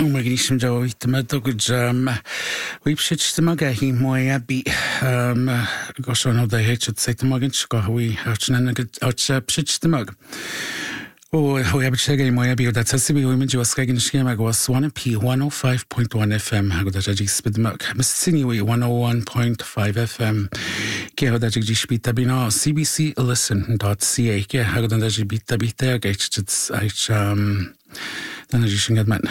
Magnísim Joe Tamado Weepshitch hi Moyabi Goshon of the Hitch at Satamogin Skohui Pshitch the mug. Oh, we have a check in Moyabi that Sassibi Women was Skagan Schema was 1P 105.1 FM Hagodaji Spidmuk Missiniwi 101.5 FM Geodaji Spitabina CBC listen.ca Hagodaji Bita H dan is je man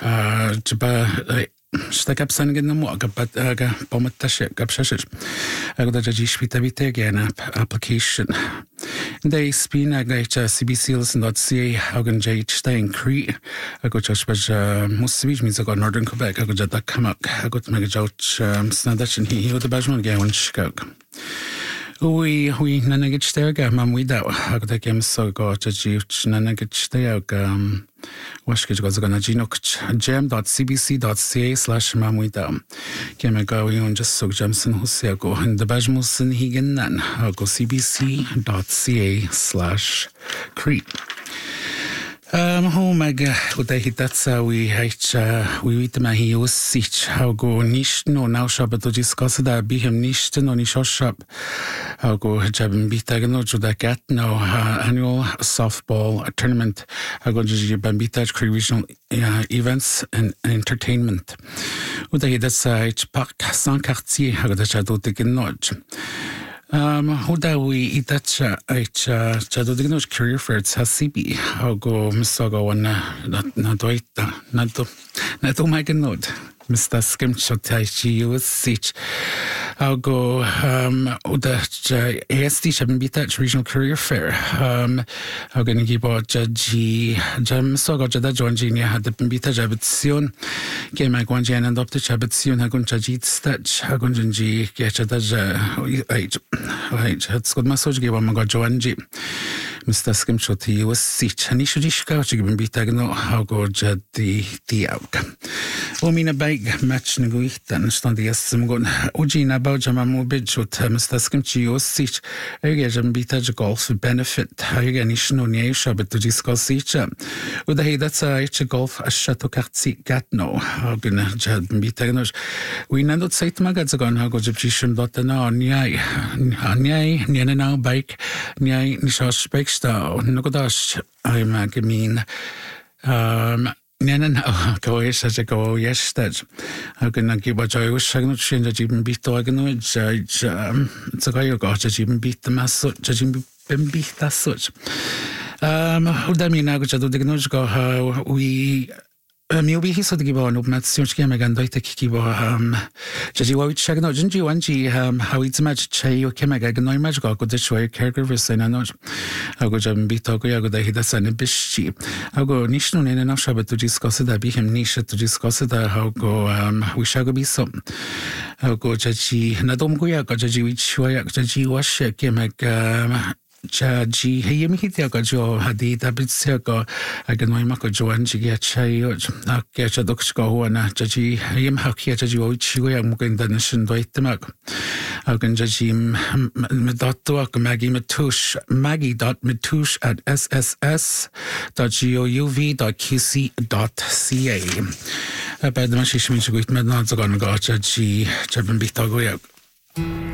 stak up san gen mo but pomatash kapshash agda jishpita again application they spin agda CBC listen.ca hagen stein cree ago just was musvich means ago northern Quebec ago that come up ago to make out snadachin he the bajman gawan Chicago we nanagit sterga mam without agda game so go to nanagit sterga Washkich goes gonna jam.cbc.ca/mamuida. Kemago yon just so Jamson Husego and the Bajmusin Higanan. I'll go cbc.ca/crete. Mega that's we eat my heels sich how go nish no now shop to discuss that be him nish no nish shop how go jabin bita no to that cat no annual softball tournament how go to bambita regional events and entertainment that's park sans quartier how go to take notch Huda we eat that Chadodigno's career for its Hasibi. How go Misago and not my note. Mr. Skimchotaichi was sich. I'll go the ASD Shabinbita regional career fair. I'm gonna give out Jaji Jam Sogo Jada Joanjini had the Bimbita Jabitsion. Game I go and adopt the Jabitsion Hagun Jajit Stach Hagunji Gachadaja H. It's good massage give on Joanji. Mr. Skimchoti was sich. And he should give Bitagno how go Jad the outcome. Omina bike match neguitan stand the Simgon Ujina Bajamamu Bidjut, Mr. Skimchi was sich. Again Bitaj golf benefit. Again, Ishno Niesha, but to discuss each. With the that's a golf a chateau quartier gatno. How gonna Jad Bitagnos. We not say to Magazagon, how go Gypsishim dot no, Nyai, Niana bike, Nyai Nishash Bakestar, Nogodash, I mean. Nenen go is as I go yes that how can I give what I was saying that she even beat the organ it's a guy who got to even beat the mass such as beat that such that mean I go how we Maybe he said give on met Sunski Megan Doita Kibo Jajiwa Chagno Jinji Wanji how it's match Chay Kemega no match go the show caregivers and not I go Jam Bitogo Yago that he does an bishi. I go Nishno in enough shabbat to discuss it, be him niche to discuss it, how go we shall go be some. I'll go Jaji Nadom Goya Jaji which Jaji wash Kemega Jaji Hayamita Gajo Hadi Dabitsego Aganoimako Joanji Gachay Gacha Doksko and Jaji Hayam Hakia Jaji Oichio Mugan the Nation Doitamak Agan Jajim Medotuak Maggie Matush Maggie.matush at sss.gouv.qc.ca By the Mashish Minchiguit Mednazagon Gacha G Jabin Bitagoyak.